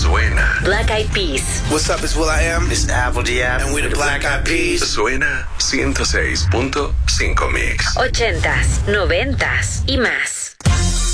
Suena. Black Eyed Peas. What's up, it's will.i.am. It's Apple D.App. And we're the Black Eyed Peas. Suena 106.5 Mix. 80s, 90s y más.